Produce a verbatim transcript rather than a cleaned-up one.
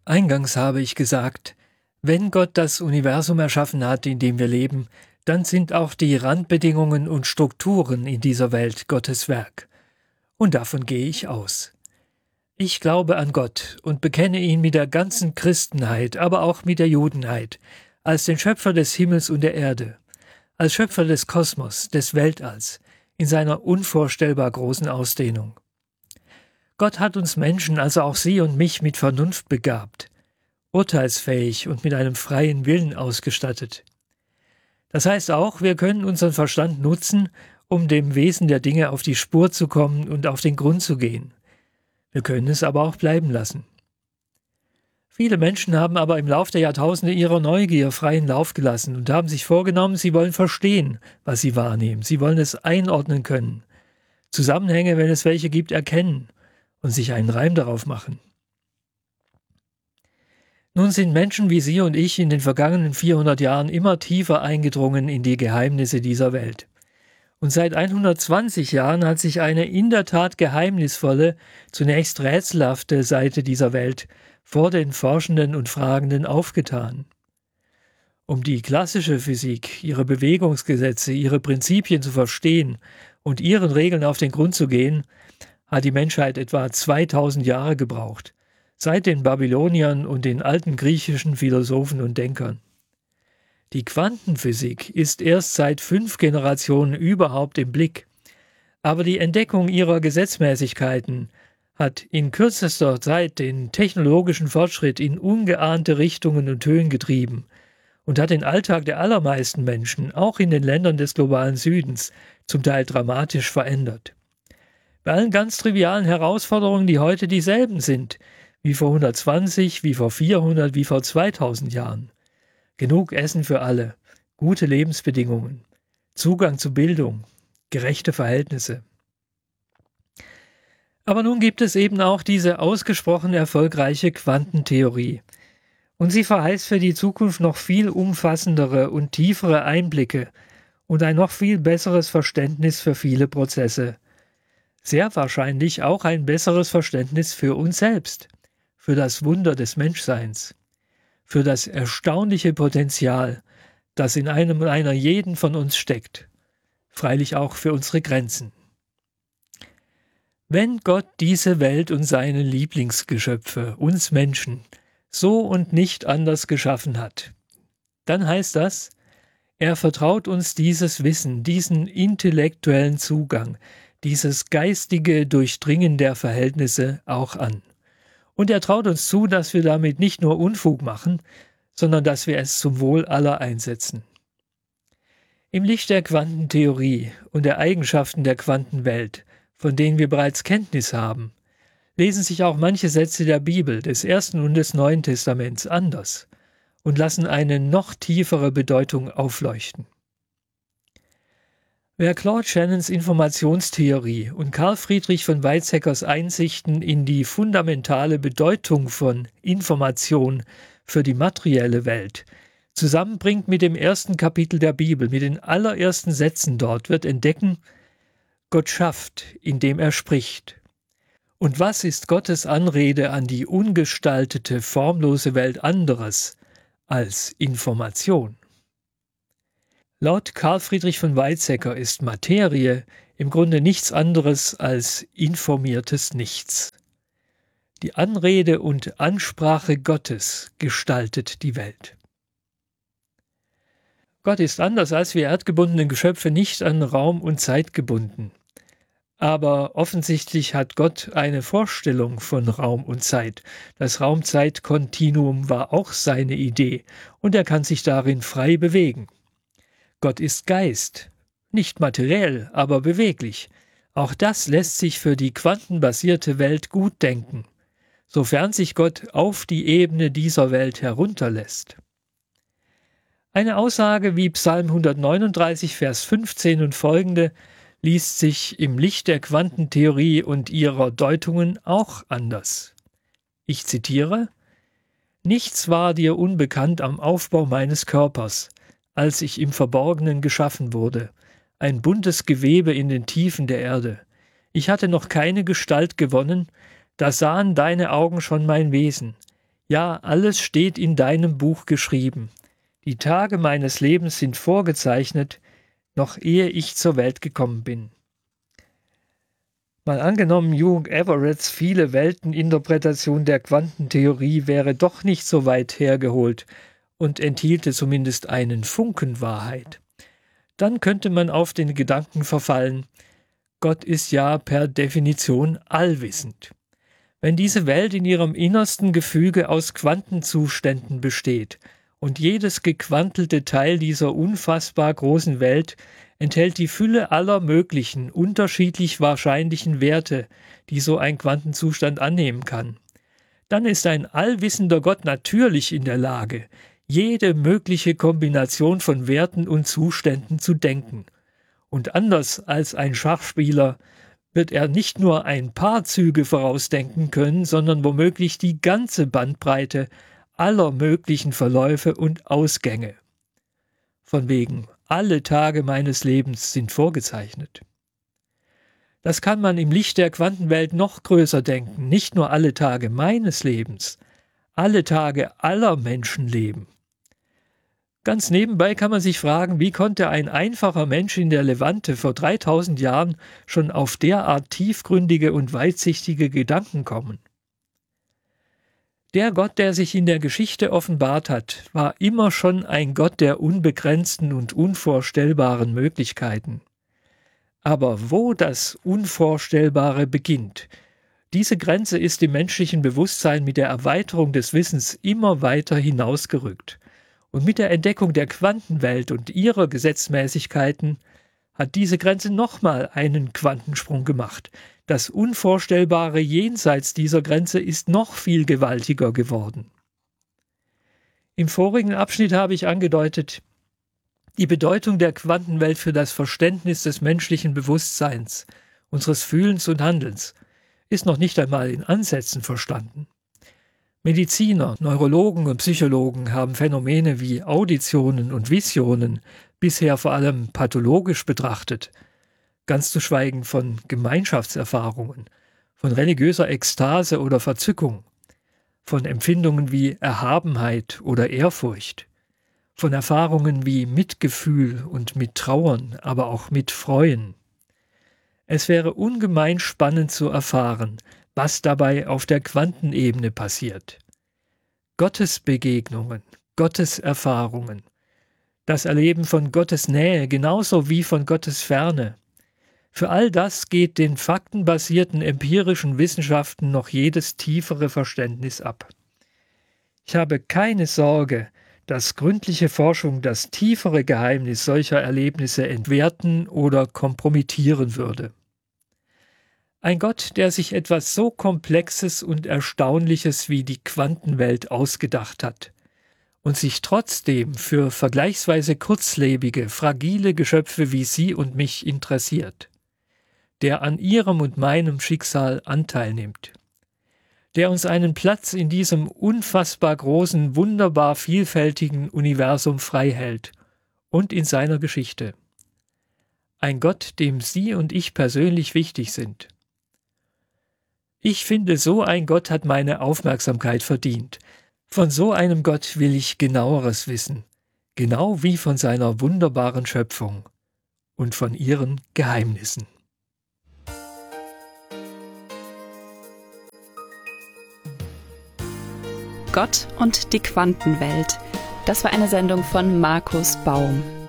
Eingangs habe ich gesagt, wenn Gott das Universum erschaffen hat, in dem wir leben, dann sind auch die Randbedingungen und Strukturen in dieser Welt Gottes Werk. Und davon gehe ich aus. Ich glaube an Gott und bekenne ihn mit der ganzen Christenheit, aber auch mit der Judenheit, als den Schöpfer des Himmels und der Erde, als Schöpfer des Kosmos, des Weltalls, in seiner unvorstellbar großen Ausdehnung. Gott hat uns Menschen, also auch Sie und mich, mit Vernunft begabt, urteilsfähig und mit einem freien Willen ausgestattet. Das heißt auch, wir können unseren Verstand nutzen, um dem Wesen der Dinge auf die Spur zu kommen und auf den Grund zu gehen. Wir können es aber auch bleiben lassen. Viele Menschen haben aber im Lauf der Jahrtausende ihrer Neugier freien Lauf gelassen und haben sich vorgenommen, sie wollen verstehen, was sie wahrnehmen. Sie wollen es einordnen können, Zusammenhänge, wenn es welche gibt, erkennen und sich einen Reim darauf machen. Nun sind Menschen wie Sie und ich in den vergangenen vierhundert Jahren immer tiefer eingedrungen in die Geheimnisse dieser Welt. Und seit hundertzwanzig Jahren hat sich eine in der Tat geheimnisvolle, zunächst rätselhafte Seite dieser Welt vor den Forschenden und Fragenden aufgetan. Um die klassische Physik, ihre Bewegungsgesetze, ihre Prinzipien zu verstehen und ihren Regeln auf den Grund zu gehen, hat die Menschheit etwa zweitausend Jahre gebraucht, seit den Babyloniern und den alten griechischen Philosophen und Denkern. Die Quantenphysik ist erst seit fünf Generationen überhaupt im Blick, aber die Entdeckung ihrer Gesetzmäßigkeiten hat in kürzester Zeit den technologischen Fortschritt in ungeahnte Richtungen und Höhen getrieben und hat den Alltag der allermeisten Menschen, auch in den Ländern des globalen Südens, zum Teil dramatisch verändert. Bei allen ganz trivialen Herausforderungen, die heute dieselben sind, wie vor hundertzwanzig, wie vor vierhundert, wie vor zweitausend Jahren. Genug Essen für alle, gute Lebensbedingungen, Zugang zu Bildung, gerechte Verhältnisse. Aber nun gibt es eben auch diese ausgesprochen erfolgreiche Quantentheorie. Und sie verheißt für die Zukunft noch viel umfassendere und tiefere Einblicke und ein noch viel besseres Verständnis für viele Prozesse. Sehr wahrscheinlich auch ein besseres Verständnis für uns selbst, für das Wunder des Menschseins, für das erstaunliche Potenzial, das in einem und einer jeden von uns steckt, freilich auch für unsere Grenzen. Wenn Gott diese Welt und seine Lieblingsgeschöpfe, uns Menschen, so und nicht anders geschaffen hat, dann heißt das, er vertraut uns dieses Wissen, diesen intellektuellen Zugang, dieses geistige Durchdringen der Verhältnisse auch an. Und er traut uns zu, dass wir damit nicht nur Unfug machen, sondern dass wir es zum Wohl aller einsetzen. Im Licht der Quantentheorie und der Eigenschaften der Quantenwelt, von denen wir bereits Kenntnis haben, lesen sich auch manche Sätze der Bibel, des Ersten und des Neuen Testaments anders und lassen eine noch tiefere Bedeutung aufleuchten. Wer Claude Shannons Informationstheorie und Carl Friedrich von Weizsäckers Einsichten in die fundamentale Bedeutung von Information für die materielle Welt zusammenbringt mit dem ersten Kapitel der Bibel, mit den allerersten Sätzen dort, wird entdecken, Gott schafft, indem er spricht. Und was ist Gottes Anrede an die ungestaltete, formlose Welt anderes als Information? Laut Carl Friedrich von Weizsäcker ist Materie im Grunde nichts anderes als informiertes Nichts. Die Anrede und Ansprache Gottes gestaltet die Welt. Gott ist anders als wir erdgebundenen Geschöpfe nicht an Raum und Zeit gebunden. Aber offensichtlich hat Gott eine Vorstellung von Raum und Zeit. Das Raum-Zeit-Kontinuum war auch seine Idee und er kann sich darin frei bewegen. Gott ist Geist, nicht materiell, aber beweglich. Auch das lässt sich für die quantenbasierte Welt gut denken, sofern sich Gott auf die Ebene dieser Welt herunterlässt. Eine Aussage wie Psalm hundertneununddreißig, Vers fünfzehn und folgende liest sich im Licht der Quantentheorie und ihrer Deutungen auch anders. Ich zitiere: »Nichts war dir unbekannt am Aufbau meines Körpers, als ich im Verborgenen geschaffen wurde, ein buntes Gewebe in den Tiefen der Erde. Ich hatte noch keine Gestalt gewonnen, da sahen deine Augen schon mein Wesen. Ja, alles steht in deinem Buch geschrieben. Die Tage meines Lebens sind vorgezeichnet, noch ehe ich zur Welt gekommen bin. Mal angenommen, Hugh Everetts viele Welteninterpretation der Quantentheorie wäre doch nicht so weit hergeholt und enthielte zumindest einen Funken Wahrheit. Dann könnte man auf den Gedanken verfallen, Gott ist ja per Definition allwissend. Wenn diese Welt in ihrem innersten Gefüge aus Quantenzuständen besteht und jedes gequantelte Teil dieser unfassbar großen Welt enthält die Fülle aller möglichen, unterschiedlich wahrscheinlichen Werte, die so ein Quantenzustand annehmen kann, dann ist ein allwissender Gott natürlich in der Lage, jede mögliche Kombination von Werten und Zuständen zu denken. Und anders als ein Schachspieler wird er nicht nur ein paar Züge vorausdenken können, sondern womöglich die ganze Bandbreite aller möglichen Verläufe und Ausgänge. Von wegen, alle Tage meines Lebens sind vorgezeichnet. Das kann man im Licht der Quantenwelt noch größer denken, nicht nur alle Tage meines Lebens, alle Tage aller Menschenleben. Ganz nebenbei kann man sich fragen, wie konnte ein einfacher Mensch in der Levante vor dreitausend Jahren schon auf derart tiefgründige und weitsichtige Gedanken kommen? Der Gott, der sich in der Geschichte offenbart hat, war immer schon ein Gott der unbegrenzten und unvorstellbaren Möglichkeiten. Aber wo das Unvorstellbare beginnt, diese Grenze ist im menschlichen Bewusstsein mit der Erweiterung des Wissens immer weiter hinausgerückt. Und mit der Entdeckung der Quantenwelt und ihrer Gesetzmäßigkeiten hat diese Grenze nochmal einen Quantensprung gemacht. Das Unvorstellbare jenseits dieser Grenze ist noch viel gewaltiger geworden. Im vorigen Abschnitt habe ich angedeutet, die Bedeutung der Quantenwelt für das Verständnis des menschlichen Bewusstseins, unseres Fühlens und Handelns, ist noch nicht einmal in Ansätzen verstanden. Mediziner, Neurologen und Psychologen haben Phänomene wie Auditionen und Visionen bisher vor allem pathologisch betrachtet, ganz zu schweigen von Gemeinschaftserfahrungen, von religiöser Ekstase oder Verzückung, von Empfindungen wie Erhabenheit oder Ehrfurcht, von Erfahrungen wie Mitgefühl und Mittrauern, aber auch Mitfreuen. Es wäre ungemein spannend zu erfahren, was dabei auf der Quantenebene passiert. Gottesbegegnungen, Gotteserfahrungen, das Erleben von Gottes Nähe genauso wie von Gottes Ferne. Für all das geht den faktenbasierten empirischen Wissenschaften noch jedes tiefere Verständnis ab. Ich habe keine Sorge, dass gründliche Forschung das tiefere Geheimnis solcher Erlebnisse entwerten oder kompromittieren würde. Ein Gott, der sich etwas so Komplexes und Erstaunliches wie die Quantenwelt ausgedacht hat und sich trotzdem für vergleichsweise kurzlebige, fragile Geschöpfe wie Sie und mich interessiert, der an Ihrem und meinem Schicksal Anteil nimmt, der uns einen Platz in diesem unfassbar großen, wunderbar vielfältigen Universum frei hält und in seiner Geschichte. Ein Gott, dem Sie und ich persönlich wichtig sind. Ich finde, so ein Gott hat meine Aufmerksamkeit verdient. Von so einem Gott will ich genaueres wissen, genau wie von seiner wunderbaren Schöpfung und von ihren Geheimnissen. Gott und die Quantenwelt. Das war eine Sendung von Markus Baum.